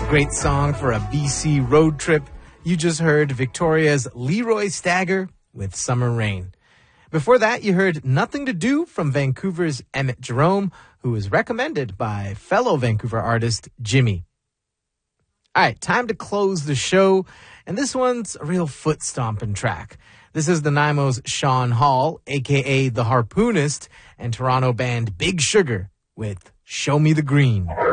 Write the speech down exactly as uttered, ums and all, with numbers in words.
Great song for a B C road trip. You just heard Victoria's Leroy Stagger with Summer Rain. Before that, you heard Nothing to Do from Vancouver's Emmett Jerome, who was recommended by fellow Vancouver artist Jimmy. All right, time to close the show, and this one's a real foot-stomping track. This is the Nanaimo's Sean Hall, a k a. The Harpoonist, and Toronto band Big Sugar with Show Me the Green.